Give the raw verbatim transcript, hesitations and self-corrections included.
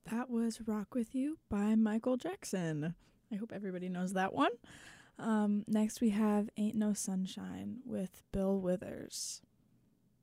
That was Rock With You by Michael Jackson. I hope everybody knows that one. Um, next we have Ain't No Sunshine with Bill Withers.